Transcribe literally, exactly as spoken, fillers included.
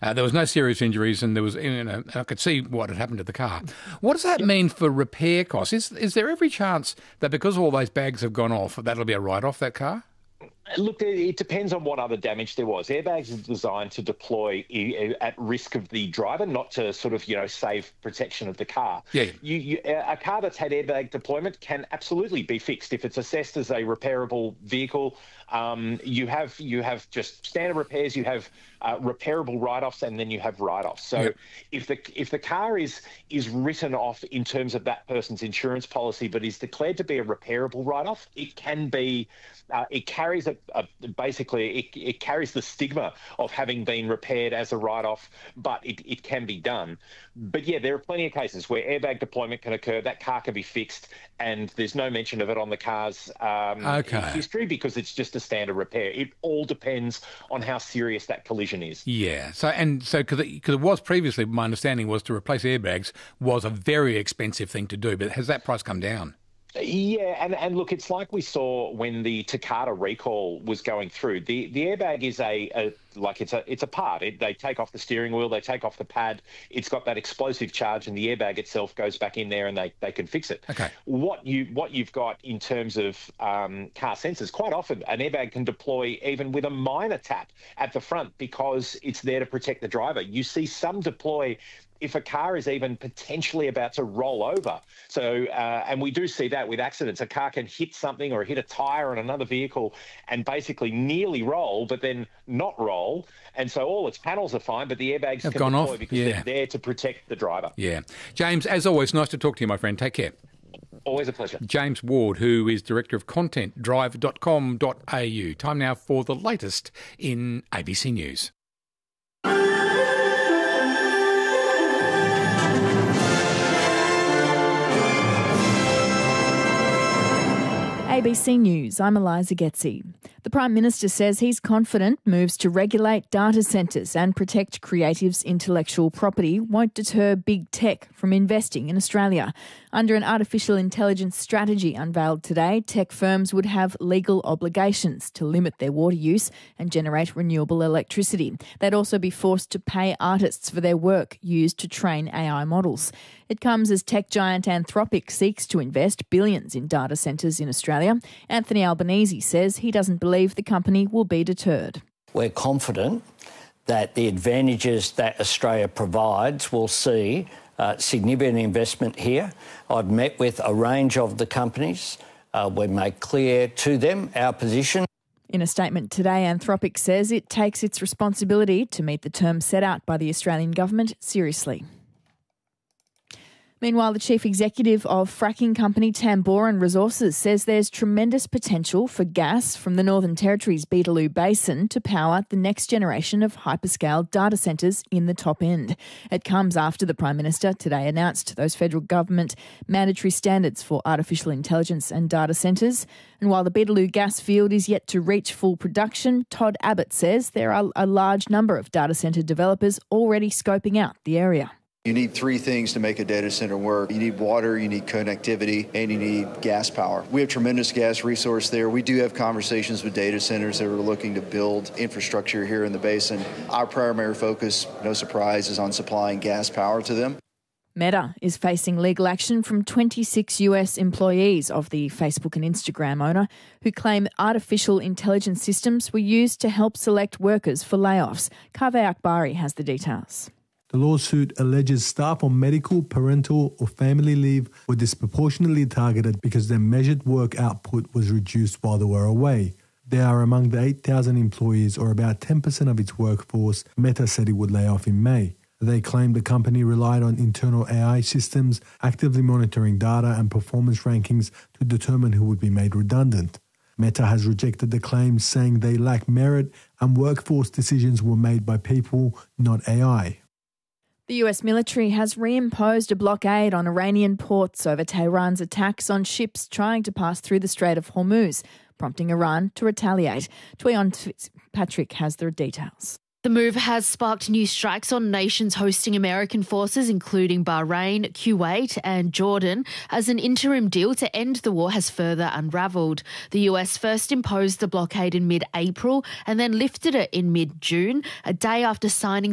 Uh, there was no serious injuries, and there was, you know, I could see what had happened to the car. What does that mean for repair costs? Is is there every chance that because all those bags have gone off, that'll be a write-off, that car? Look, it depends on what other damage there was. Airbags are designed to deploy at risk of the driver, not to sort of, you know, save protection of the car. Yeah. You, you, a car that's had airbag deployment can absolutely be fixed if it's assessed as a repairable vehicle. Um, you have you have just standard repairs. You have uh, repairable write-offs, and then you have write-offs. So Yep. if the if the car is is written off in terms of that person's insurance policy, but is declared to be a repairable write-off, it can be. Uh, it carries a, a basically it, it carries the stigma of having been repaired as a write-off, but it, it can be done. But yeah, there are plenty of cases where airbag deployment can occur. That car can be fixed, and there's no mention of it on the car's um, Okay. history because it's just a standard repair. It all depends on how serious that collision is. Yeah. So and so because it, 'cause it was previously, my understanding was to replace airbags was a very expensive thing to do, but has that price come down? Yeah, and, and look, it's like we saw when the Takata recall was going through. The the airbag is a, a like it's a it's a part. It, they take off the steering wheel, they take off the pad. It's got that explosive charge, and the airbag itself goes back in there, and they, they can fix it. Okay. What you what you've got in terms of um, car sensors, quite often an airbag can deploy even with a minor tap at the front because it's there to protect the driver. You see some deploy if a car is even potentially about to roll over. So, uh, and we do see that with accidents. A car can hit something or hit a tyre on another vehicle and basically nearly roll, but then not roll. And so all its panels are fine, but the airbags Have can gone deploy off. because Yeah. they're there to protect the driver. Yeah. James, as always, nice to talk to you, my friend. Take care. Always a pleasure. James Ward, who is Director of Content, drive dot com dot a u. Time now for the latest in A B C News. A B C News, I'm Eliza Getzi. The Prime Minister says he's confident moves to regulate data centres and protect creatives' intellectual property won't deter big tech from investing in Australia. Under an artificial intelligence strategy unveiled today, tech firms would have legal obligations to limit their water use and generate renewable electricity. They'd also be forced to pay artists for their work used to train A I models. It comes as tech giant Anthropic seeks to invest billions in data centres in Australia. Anthony Albanese says he doesn't believe the company will be deterred. We're confident that the advantages that Australia provides will see uh, significant investment here. I've met with a range of the companies. Uh, we've made clear to them our position. In a statement today, Anthropic says it takes its responsibility to meet the terms set out by the Australian government seriously. Meanwhile, the chief executive of fracking company Tamboran Resources says there's tremendous potential for gas from the Northern Territory's Beetaloo Basin to power the next generation of hyperscale data centres in the top end. It comes after the Prime Minister today announced those federal government mandatory standards for artificial intelligence and data centres. And while the Beetaloo gas field is yet to reach full production, Todd Abbott says there are a large number of data centre developers already scoping out the area. You need three things to make a data center work. You need water, you need connectivity, and you need gas power. We have tremendous gas resource there. We do have conversations with data centers that are looking to build infrastructure here in the basin. Our primary focus, no surprise, is on supplying gas power to them. Meta is facing legal action from twenty-six U S employees of the Facebook and Instagram owner who claim artificial intelligence systems were used to help select workers for layoffs. Kaveh Akbari has the details. The lawsuit alleges staff on medical, parental or family leave were disproportionately targeted because their measured work output was reduced while they were away. They are among the eight thousand employees, or about ten percent of its workforce, Meta said it would lay off in May. They claimed the company relied on internal A I systems, actively monitoring data and performance rankings to determine who would be made redundant. Meta has rejected the claims, saying they lack merit and workforce decisions were made by people, not A I. The U S military has reimposed a blockade on Iranian ports over Tehran's attacks on ships trying to pass through the Strait of Hormuz, prompting Iran to retaliate. Tuyan Patrick has the details. The move has sparked new strikes on nations hosting American forces, including Bahrain, Kuwait and Jordan, as an interim deal to end the war has further unravelled. The U S first imposed the blockade in mid-April and then lifted it in mid-June, a day after signing